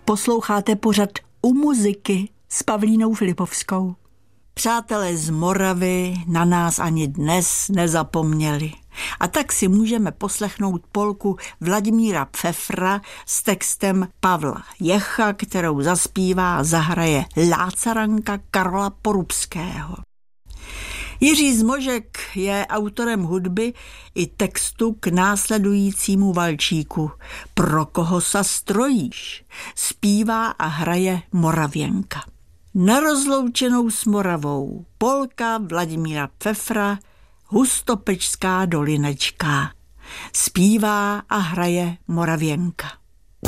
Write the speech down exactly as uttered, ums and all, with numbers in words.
Posloucháte pořad U muziky s Pavlínou Filipovskou. Přátelé z Moravy na nás ani dnes nezapomněli. A tak si můžeme poslechnout polku Vladimíra Pfeffra s textem Pavla Jecha, kterou zaspívá a zahraje Lácaranka Karla Porubského. Jiří Zmožek je autorem hudby i textu k následujícímu valčíku Pro koho sa strojíš, zpívá a hraje Moravěnka. Na rozloučenou s Moravou polka Vladimíra Pfeffra Hustopečská dolinečka, zpívá a hraje Moravěnka.